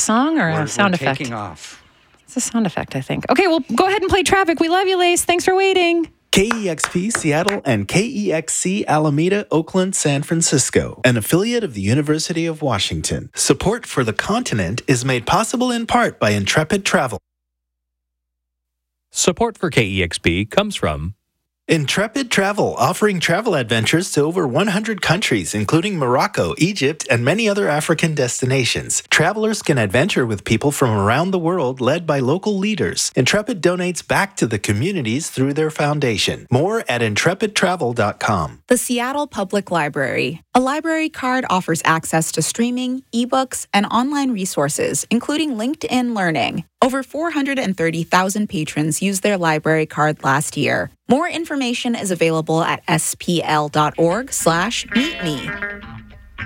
song or a sound effect? Taking off. It's a sound effect, I think. Okay, well, go ahead and play traffic. We love you, Lace. Thanks for waiting. KEXP Seattle and KEXC Alameda, Oakland, San Francisco, an affiliate of the University of Washington. Support for the continent is made possible in part by Intrepid Travel. Support for KEXP comes from Intrepid Travel, offering travel adventures to over 100 countries, including Morocco, Egypt, and many other African destinations. Travelers can adventure with people from around the world led by local leaders. Intrepid donates back to the communities through their foundation. More at intrepidtravel.com. The Seattle Public Library. A library card offers access to streaming, ebooks, and online resources, including LinkedIn Learning. Over 430,000 patrons used their library card last year. More information is available at spl.org/meetme.